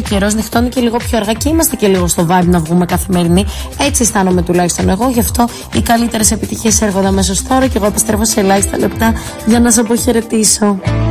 καιρός, νυχτώνει και λίγο πιο αργά και είμαστε και λίγο στο vibe να βγούμε καθημερινή. Έτσι αισθάνομαι τουλάχιστον εγώ. Γι' αυτό οι καλύτερες επιτυχίες έρχονται αμέσως τώρα και εγώ επιστρέφω σε ελάχιστα λεπτά για να σας αποχαιρετήσω.